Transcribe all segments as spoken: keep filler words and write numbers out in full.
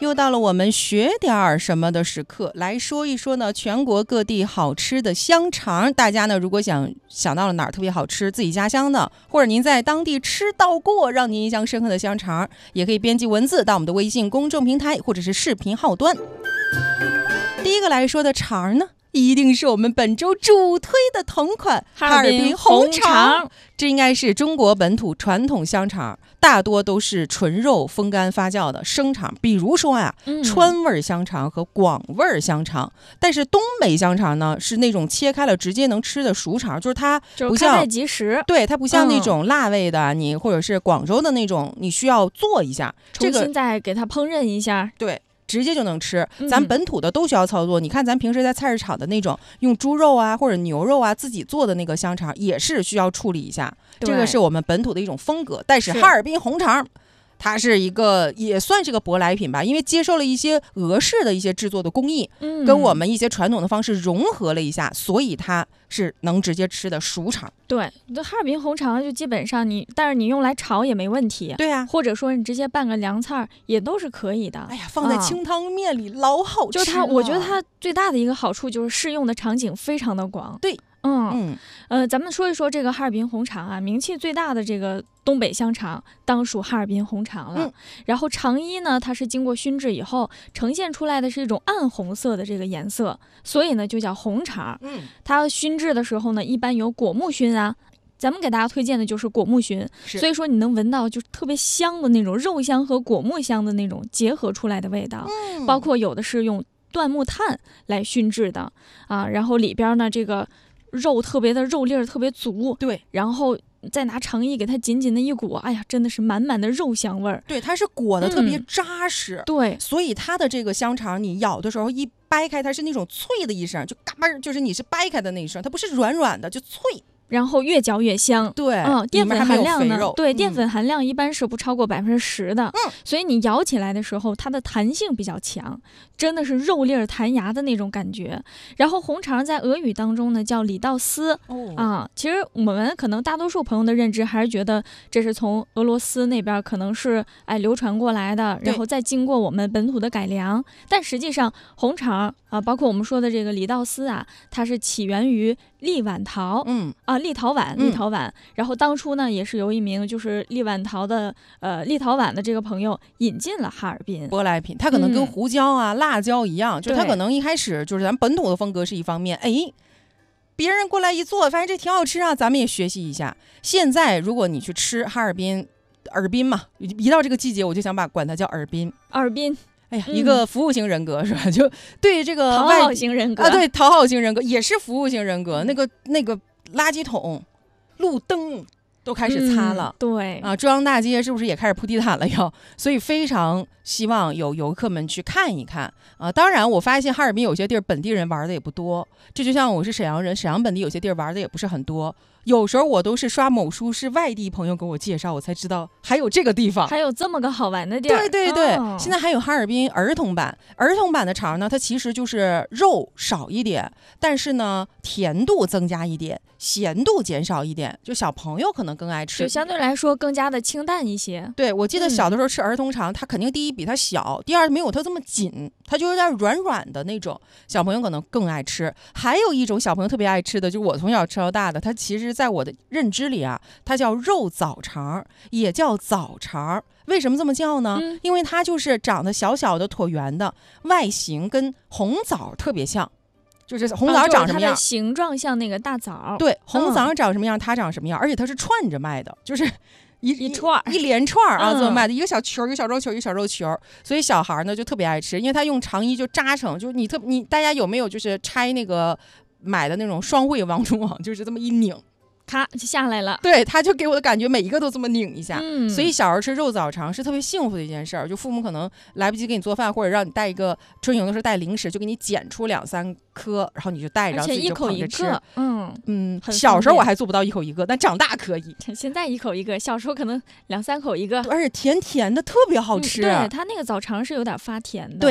又到了我们学点儿什么的时刻，来说一说呢全国各地好吃的香肠。大家呢如果想想到了哪儿特别好吃，自己家乡的，或者您在当地吃到过让您印象深刻的香肠，也可以编辑文字到我们的微信公众平台或者是视频号端。第一个来说的肠呢，一定是我们本周主推的同款哈尔滨红肠。这应该是中国本土传统香肠，大多都是纯肉风干发酵的生肠，比如说呀、啊，川味香肠和广味香肠。但是东北香肠呢，是那种切开了直接能吃的熟肠，就是它不像、 就是、开袋即食， 对，它不像那种辣味的，嗯、你或者是广州的那种，你需要做一下， 重新再给它烹饪一下， 这个、对。直接就能吃，咱本土的都需要操作、嗯、你看咱平时在菜市场的那种用猪肉啊或者牛肉啊自己做的那个香肠也是需要处理一下，这个是我们本土的一种风格。但是哈尔滨红肠它是一个也算是个舶来品吧，因为接受了一些俄式的一些制作的工艺、嗯、跟我们一些传统的方式融合了一下，所以它是能直接吃的熟肠。 对，哈尔滨红肠就基本上你，但是你用来炒也没问题。 对啊， 或者说你直接拌个凉菜也都是可以的。 哎呀，放在清汤面里、啊、老好吃了。 就是它，我觉得它最大的一个好处就是适用的场景非常的广。 对。 嗯嗯，呃，咱们说一说这个哈尔滨红肠啊，名气最大的这个东北香肠，当属哈尔滨红肠了。嗯、然后肠衣呢，它是经过熏制以后，呈现出来的是一种暗红色的这个颜色，所以呢就叫红肠。嗯，它熏制的时候呢，一般有果木熏啊。咱们给大家推荐的就是果木熏，所以说你能闻到就是特别香的那种肉香和果木香的那种结合出来的味道。嗯，包括有的是用椴木炭来熏制的啊，然后里边呢这个。肉特别的肉粒儿特别足， 对， 然后再拿肠衣给它紧紧的一裹，哎呀，真的是满满的肉香味儿。 对，它是裹的特别扎实、 嗯，对， 所以它的这个香肠你咬的时候一掰开，它是那种脆的一声，就嘎嘣，就是你是掰开的那一声，它不是软软的，就脆。 然后越嚼越香， 对， 嗯，淀粉含量呢？对， 嗯、 淀粉含量一般是不超过百分之十的，嗯，所以你咬起来的时候，它的弹性比较强，真的是肉粒儿弹牙的那种感觉。然后红肠在俄语当中呢叫里道斯、哦、啊，其实我们可能大多数朋友的认知还是觉得这是从俄罗斯那边可能是哎流传过来的，然后再经过我们本土的改良，但实际上红肠啊，包括我们说的这个里道斯啊，它是起源于立碗陶，嗯啊。立陶宛，立陶宛、嗯，然后当初呢，也是由一名就是立碗陶的呃立陶宛的这个朋友引进了哈尔滨舶来品，它可能跟胡椒啊、嗯、辣椒一样，就它可能一开始就是咱本土的风格是一方面，哎，别人过来一做，发现这挺好吃啊，咱们也学习一下。现在如果你去吃哈尔滨，尔滨嘛，一到这个季节，我就想把管它叫尔滨， 尔滨。 哎呀，一个服务型人格、嗯、是吧？就对这个讨好型人格啊，对讨好型人格也是服务型人格，那个那个。垃圾桶、路灯都开始擦了， 嗯、对啊，中央大街是不是也开始铺地毯了要？所以非常希望有游客们去看一看啊。当然，我发现哈尔滨有些地儿本地人玩的也不多，这就像我是沈阳人，沈阳本地有些地儿玩的也不是很多。有时候我都是刷某书是外地朋友给我介绍，我才知道还有这个地方， 还有这么个好玩的地儿。 对对对、 哦， 现在还有哈尔滨儿童版，儿童版的肠呢，它其实就是肉少一点，但是呢甜度增加一点，咸度减少一点，就小朋友可能更爱吃， 就相对来说更加的清淡一些。 对，我记得小的时候吃儿童肠，它肯定第一比它小，第二没有它这么紧，它就有点软软的那种，小朋友可能更爱吃。还有一种小朋友特别爱吃的，就是我从小吃到大的，它其实在我的认知里啊，它叫肉枣肠，也叫枣肠。为什么这么叫呢、嗯、因为它就是长得小小的椭圆的，外形跟红枣特别像，就是红枣长什么样、 哦就是、它的形状像那个大枣。 对，红枣长什么样、嗯、它长什么样，而且它是串着卖的，就是一一串一连串啊，这么卖的，一个小球，一个小肉球，一个小肉球，所以小孩呢就特别爱吃，因为它用肠衣就扎成，就是你特你大家有没有就是拆那个买的那种双汇王中网，就是这么一拧， 咔就下来了。 对，他就给我的感觉每一个都这么拧一下、 嗯、 所以小孩吃肉枣肠是特别幸福的一件事儿，就父母可能来不及给你做饭，或者让你带一个春游的时候带零食，就给你捡出两三颗，然后你就带着，然后自己就捧着吃。 嗯嗯，小时候我还做不到一口一个，但长大可以。 现在一口一个，小时候可能两三口一个， 而且甜甜的，特别好吃、 嗯、对，它那个枣肠是有点发甜的。 对，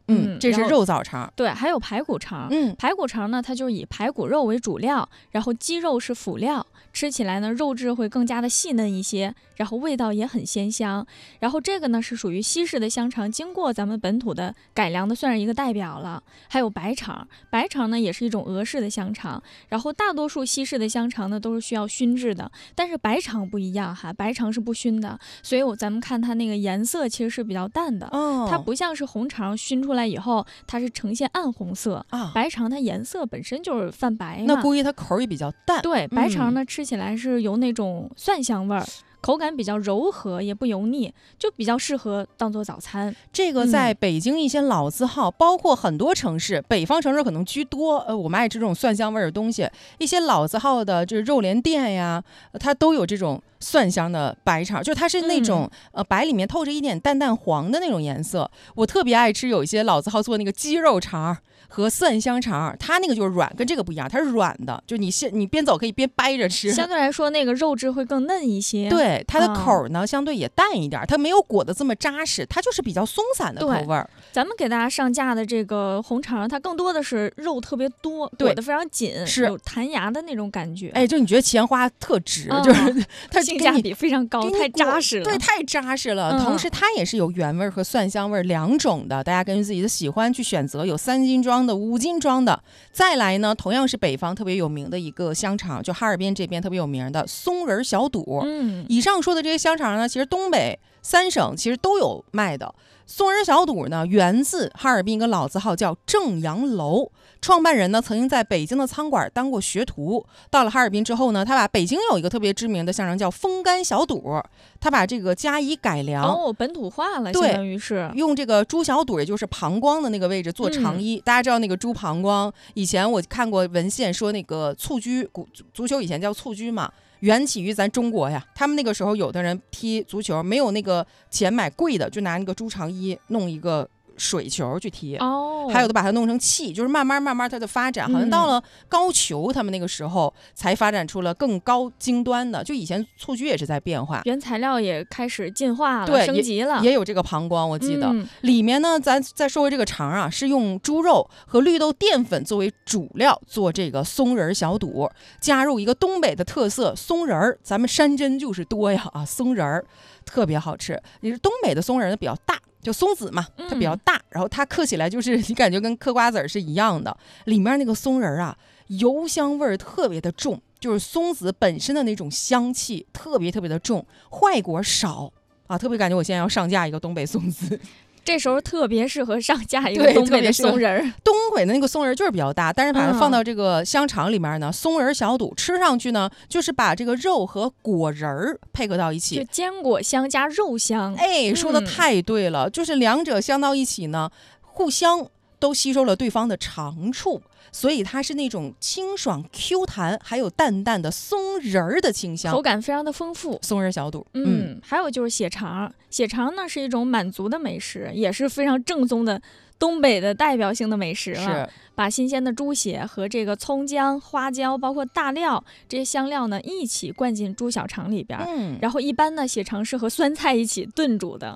嗯，这是然后肉枣肠。 对，还有排骨肠。 嗯， 排骨肠呢，它就是以排骨肉为主料，然后鸡肉是辅料，吃起来呢肉质会更加的细嫩一些，然后味道也很鲜香。然后这个呢是属于西式的香肠，经过咱们本土的改良的，算是一个代表了。还有白肠，白肠呢也是一种俄式的香肠，然后大多数西式的香肠呢都是需要熏制的，但是白肠不一样哈，白肠是不熏的，所以我咱们看它那个颜色其实是比较淡的。 哦， 它不像是红肠熏出来以后它是呈现暗红色啊， 白肠它颜色本身就是泛白嘛， 那估计它口儿也比较淡。 对，白肠呢、 嗯、 吃起来是有那种蒜香味儿，口感比较柔和，也不油腻，就比较适合当做早餐。 这个在北京一些老字号、嗯、包括很多城市，北方城市可能居多，呃，我们爱吃这种蒜香味儿的东西，一些老字号的就是肉联店呀，它都有这种蒜香的白肠，就是它是那种、嗯、呃白里面透着一点淡淡黄的那种颜色。我特别爱吃有一些老字号做那个鸡肉肠和蒜香肠，它那个就是软，跟这个不一样，它是软的，就你先你边走可以边掰着吃， 相对来说那个肉质会更嫩一些。 对，它的口呢、嗯、相对也淡一点，它没有裹得这么扎实，它就是比较松散的口味儿。 咱们给大家上架的这个红肠，它更多的是肉特别多，裹得非常紧， 是有弹牙的那种感觉。 哎，就你觉得钱花特值， 嗯、 就是它性价比非常高，太扎实了。 对，太扎实了、嗯。同时它也是有原味和蒜香味两种的，大家根据自己的喜欢去选择，有三斤装的、五斤装的。再来呢，同样是北方特别有名的一个香肠，就哈尔滨这边特别有名的松仁小肚。 嗯， 以上说的这些香肠呢，其实东北三省其实都有卖的。松仁小肚呢，源自哈尔滨一个老字号叫正阳楼，创办人呢曾经在北京的餐馆当过学徒，到了哈尔滨之后呢，他把北京有一个特别知名的香肠叫风干小肚，他把这个加以改良， 哦，本土化了，相当于是用这个猪小肚，也就是膀胱的那个位置做肠衣、嗯、大家知道那个猪膀胱，以前我看过文献说那个蹴鞠，足球以前叫蹴鞠嘛，缘起于咱中国呀，他们那个时候有的人踢足球没有那个钱买贵的，就拿那个猪肠衣弄一个水球去踢， 哦， 还有的把它弄成气，就是慢慢慢慢它的发展，好像到了高球，他们那个时候才发展出了更高精端的。就以前蹴鞠也是在变化， 原材料也开始进化了， 对， 升级了， 也, 也有这个膀胱，我记得、 嗯、 里面呢，咱再说回这个肠啊，是用猪肉和绿豆淀粉作为主料做这个松仁小肚，加入一个东北的特色松仁儿，咱们山珍就是多呀啊，松仁儿特别好吃。你是东北的松仁比较大。就松子嘛，它比较大、嗯，然后它嗑起来就是你感觉跟嗑瓜子是一样的，里面那个松仁啊，油香味儿特别的重，就是松子本身的那种香气特别特别的重，坏果少啊，特别感觉我现在要上架一个东北松子。 这时候特别适合上架一个东北的松仁， 东北的那个松仁就是比较大，但是把它放到这个香肠里面呢，嗯、松仁小肚吃上去呢，就是把这个肉和果仁儿配合到一起， 就坚果香加肉香。 哎，说的太对了、嗯，就是两者相到一起呢，互相都吸收了对方的长处。所以它是那种清爽 Q 弹，还有淡淡的松仁儿的清香， 口感非常的丰富。 松仁小肚， 嗯，嗯还有就是血肠，血肠呢是一种满族的美食，也是非常正宗的东北的代表性的美食了。 是把新鲜的猪血和这个葱姜、花椒，包括大料这些香料呢一起灌进猪小肠里边， 嗯， 然后一般呢血肠是和酸菜一起炖煮的。